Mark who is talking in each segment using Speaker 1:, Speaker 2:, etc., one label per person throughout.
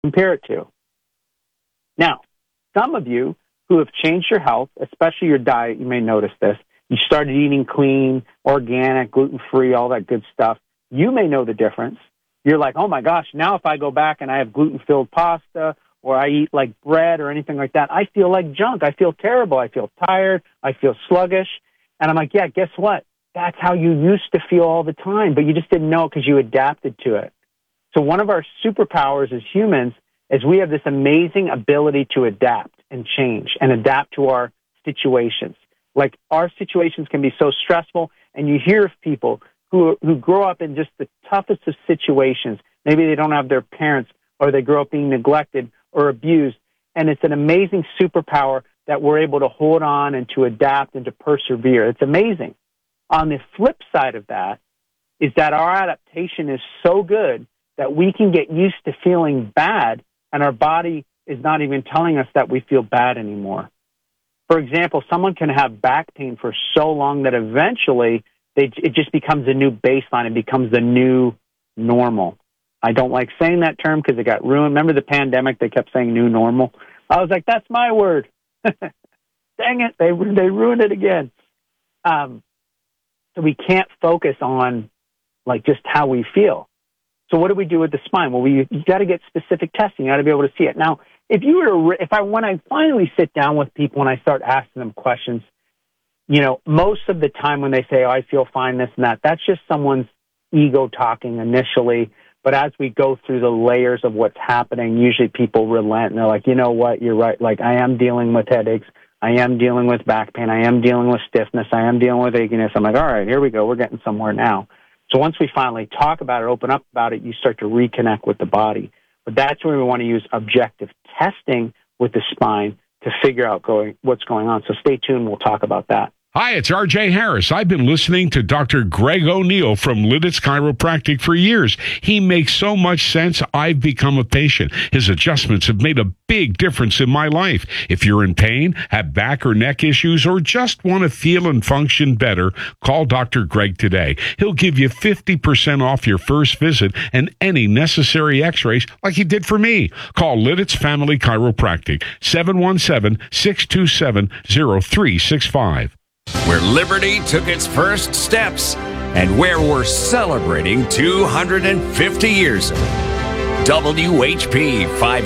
Speaker 1: compare it to. Now, some of you who have changed your health, especially your diet, you may notice this. You started eating clean, organic, gluten-free, all that good stuff. You may know the difference. You're like, oh my gosh, now if I go back and I have gluten-filled pasta or I eat like bread or anything like that, I feel like junk. I feel terrible. I feel tired. I feel sluggish. And I'm like, yeah, guess what? That's how you used to feel all the time, but you just didn't know because you adapted to it. So one of our superpowers as humans is we have this amazing ability to adapt and change and adapt to our situations. Like our situations can be so stressful, and you hear of people who grow up in just the toughest of situations. Maybe they don't have their parents, or they grow up being neglected or abused, and it's an amazing superpower that we're able to hold on and to adapt and to persevere. It's amazing. On the flip side of that is that our adaptation is so good that we can get used to feeling bad, and our body is not even telling us that we feel bad anymore. For example, someone can have back pain for so long that eventually it just becomes a new baseline. It becomes the new normal. I don't like saying that term because it got ruined. Remember the pandemic? They kept saying new normal. I was like, that's my word. Dang it. They ruined it again. So we can't focus on like just how we feel. So what do we do with the spine? Well, you got to get specific testing. You got to be able to see it. Now, when I finally sit down with people and I start asking them questions, most of the time when they say, oh, I feel fine, this and that, that's just someone's ego talking initially. But as we go through the layers of what's happening, usually people relent and they're like, you know what, you're right. Like I am dealing with headaches. I am dealing with back pain. I am dealing with stiffness. I am dealing with achiness. I'm like, all right, here we go. We're getting somewhere now. So once we finally talk about it, open up about it, you start to reconnect with the body. But that's where we want to use objective testing with the spine to figure out what's going on. So stay tuned. We'll talk about that.
Speaker 2: Hi, it's R.J. Harris. I've been listening to Dr. Greg O'Neill from Lidditz Chiropractic for years. He makes so much sense, I've become a patient. His adjustments have made a big difference in my life. If you're in pain, have back or neck issues, or just want to feel and function better, call Dr. Greg today. He'll give you 50% off your first visit and any necessary x-rays like he did for me. Call Lidditz Family Chiropractic, 717-627-0365.
Speaker 3: Where liberty took its first steps and where we're celebrating 250 years of it. WHP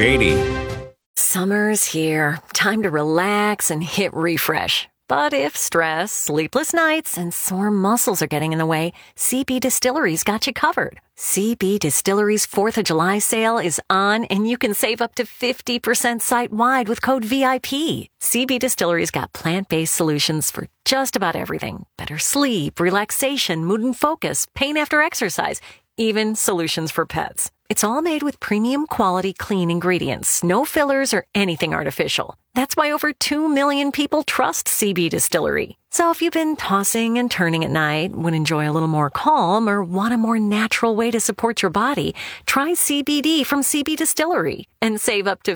Speaker 3: 580.
Speaker 4: Summer's here. Time to relax and hit refresh. But if stress, sleepless nights, and sore muscles are getting in the way, CB Distillery's got you covered. CB Distillery's 4th of July sale is on, and you can save up to 50% site-wide with code VIP. CB Distillery's got plant-based solutions for just about everything. Better sleep, relaxation, mood and focus, pain after exercise, even solutions for pets. It's all made with premium quality clean ingredients, no fillers or anything artificial. That's why over 2 million people trust CB Distillery. So if you've been tossing and turning at night, would enjoy a little more calm, or want a more natural way to support your body, try CBD from CB Distillery and save up to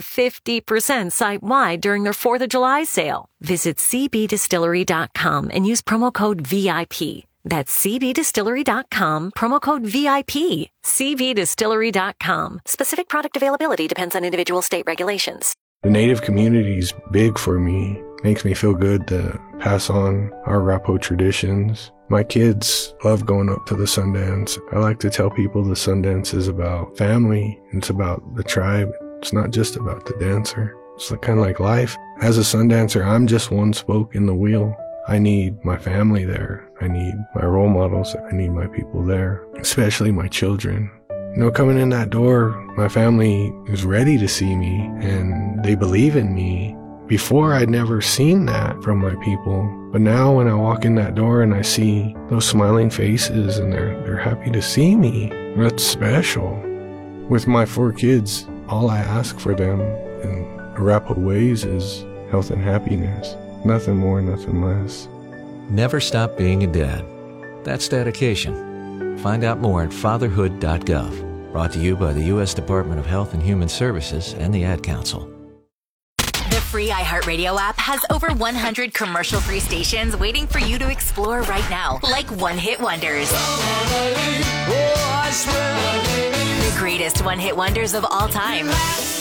Speaker 4: 50% site-wide during their 4th of July sale. Visit cbdistillery.com and use promo code VIP. That's cbdistillery.com, promo code VIP. cbdistillery.com. Specific product availability depends on individual state regulations.
Speaker 5: The Native community's big for me. Makes me feel good to pass on our Arapaho traditions. My kids love going up to the Sundance. I like to tell people the Sundance is about family. It's about the tribe. It's not just about the dancer. It's kind of like life. As a Sundancer, I'm just one spoke in the wheel. I need my family there. I need my role models. I need my people there, especially my children. Coming in that door, my family is ready to see me and they believe in me. Before, I'd never seen that from my people. But now when I walk in that door and I see those smiling faces and they're happy to see me, that's special. With my 4 kids, all I ask for them in Arapaho ways is health and happiness. Nothing more, nothing less.
Speaker 6: Never stop being a dad. That's dedication. Find out more at fatherhood.gov. Brought to you by the U.S. Department of Health and Human Services and the Ad Council.
Speaker 7: The free iHeartRadio app has over 100 commercial-free stations waiting for you to explore right now, like one-hit wonders. greatest one-hit wonders of all time.